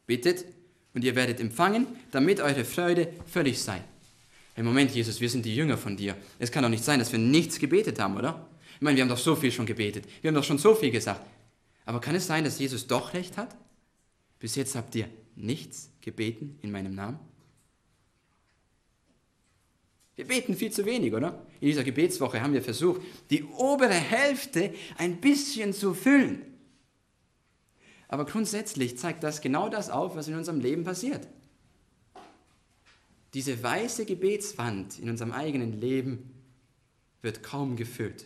Bittet und ihr werdet empfangen, damit eure Freude völlig sei. Im Moment, Jesus, wir sind die Jünger von dir. Es kann doch nicht sein, dass wir nichts gebetet haben, oder? Ich meine, wir haben doch so viel schon gebetet. Wir haben doch schon so viel gesagt. Aber kann es sein, dass Jesus doch recht hat? Bis jetzt habt ihr nichts gebeten in meinem Namen? Wir beten viel zu wenig, oder? In dieser Gebetswoche haben wir versucht, die obere Hälfte ein bisschen zu füllen. Aber grundsätzlich zeigt das genau das auf, was in unserem Leben passiert. Diese weiße Gebetswand in unserem eigenen Leben wird kaum gefüllt.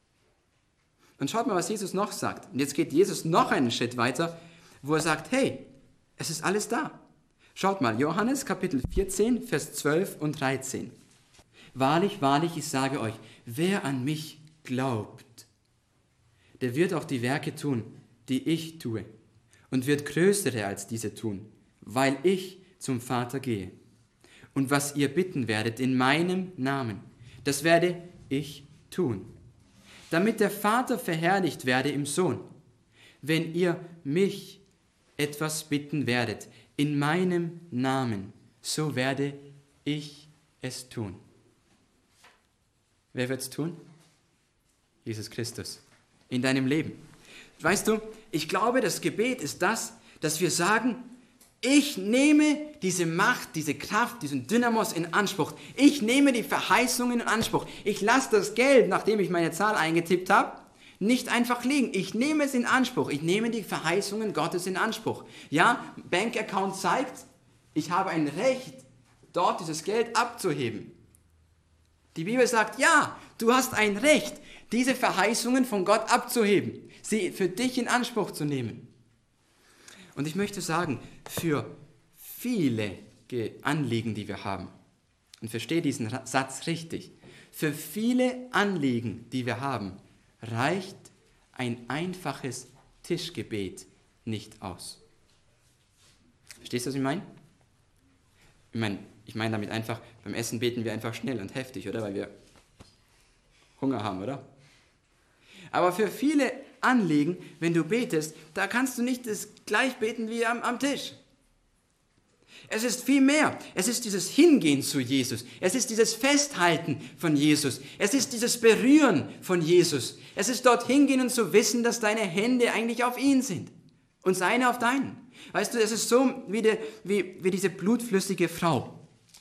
Und schaut mal, was Jesus noch sagt. Und jetzt geht Jesus noch einen Schritt weiter, wo er sagt, hey, es ist alles da. Schaut mal, Johannes Kapitel 14, Vers 12 und 13. Wahrlich, wahrlich, ich sage euch, wer an mich glaubt, der wird auch die Werke tun, die ich tue, und wird größere als diese tun, weil ich zum Vater gehe. Und was ihr bitten werdet in meinem Namen, das werde ich tun, damit der Vater verherrlicht werde im Sohn. Wenn ihr mich etwas bitten werdet in meinem Namen, so werde ich es tun. Wer wird es tun? Jesus Christus. In deinem Leben. Weißt du, ich glaube, das Gebet ist das, dass wir sagen, ich nehme diese Macht, diese Kraft, diesen Dynamos in Anspruch. Ich nehme die Verheißungen in Anspruch. Ich lasse das Geld, nachdem ich meine Zahl eingetippt habe, nicht einfach liegen. Ich nehme es in Anspruch. Ich nehme die Verheißungen Gottes in Anspruch. Ja, Bankaccount zeigt, ich habe ein Recht, dort dieses Geld abzuheben. Die Bibel sagt, ja, du hast ein Recht, diese Verheißungen von Gott abzuheben, sie für dich in Anspruch zu nehmen. Und ich möchte sagen, für viele Anliegen, die wir haben, und verstehe diesen Satz richtig, für viele Anliegen, die wir haben, reicht ein einfaches Tischgebet nicht aus. Verstehst du, was ich meine? Ich meine damit einfach, beim Essen beten wir einfach schnell und heftig, oder? Weil wir Hunger haben, oder? Aber für viele Anliegen, wenn du betest, da kannst du nicht das gleich beten wie am Tisch. Es ist viel mehr. Es ist dieses Hingehen zu Jesus. Es ist dieses Festhalten von Jesus. Es ist dieses Berühren von Jesus. Es ist dort hingehen und zu wissen, dass deine Hände eigentlich auf ihn sind und seine auf deinen. Weißt du, es ist so wie diese blutflüssige Frau.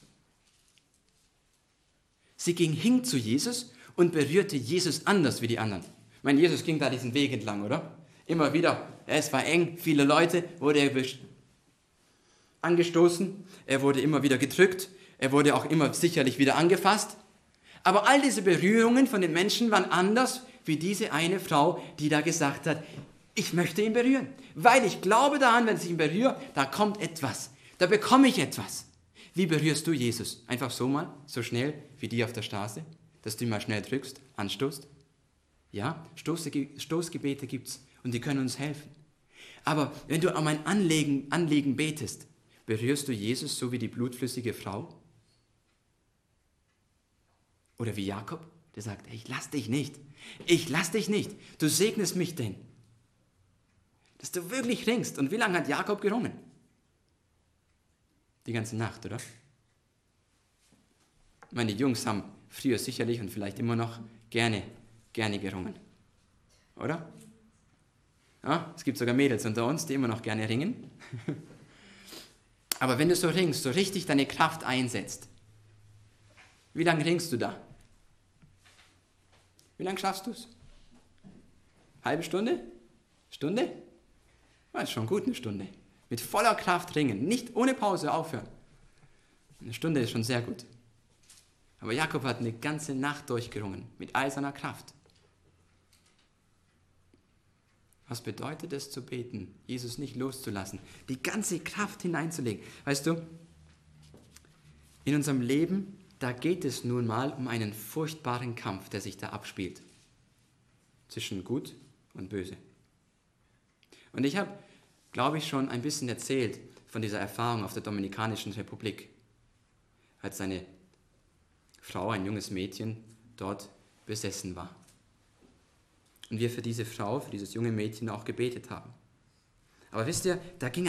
Sie ging hin zu Jesus und berührte Jesus anders wie die anderen. Ich meine, Jesus ging da diesen Weg entlang, oder? Immer wieder. Es war eng, viele Leute, wurde er angestoßen, er wurde immer wieder gedrückt, er wurde auch immer sicherlich wieder angefasst. Aber all diese Berührungen von den Menschen waren anders wie diese eine Frau, die da gesagt hat, ich möchte ihn berühren, weil ich glaube daran, wenn ich ihn berühre, da kommt etwas, da bekomme ich etwas. Wie berührst du Jesus? Einfach so mal, so schnell wie die auf der Straße, dass du ihn mal schnell drückst, anstoßt? Ja, Stoßgebete gibt's und die können uns helfen. Aber wenn du um ein Anliegen betest, berührst du Jesus so wie die blutflüssige Frau? Oder wie Jakob, der sagt, ich lass dich nicht, du segnest mich denn. Dass du wirklich ringst. Und wie lange hat Jakob gerungen? Die ganze Nacht, oder? Meine Jungs haben früher sicherlich und vielleicht immer noch gerne gerungen. Oder? Ja, es gibt sogar Mädels unter uns, die immer noch gerne ringen. Aber wenn du so ringst, so richtig deine Kraft einsetzt, wie lange ringst du da? Wie lange schaffst du es? Halbe Stunde? Stunde? Das ist schon gut, eine Stunde. Mit voller Kraft ringen, nicht ohne Pause aufhören. Eine Stunde ist schon sehr gut. Aber Jakob hat eine ganze Nacht durchgerungen, mit all seiner Kraft. Was bedeutet es zu beten, Jesus nicht loszulassen, die ganze Kraft hineinzulegen? Weißt du, in unserem Leben, da geht es nun mal um einen furchtbaren Kampf, der sich da abspielt. Zwischen Gut und Böse. Und ich habe, glaube ich, schon ein bisschen erzählt von dieser Erfahrung auf der Dominikanischen Republik, als eine Frau, ein junges Mädchen, dort besessen war. Und wir für diese Frau, für dieses junge Mädchen auch gebetet haben. Aber wisst ihr, da ging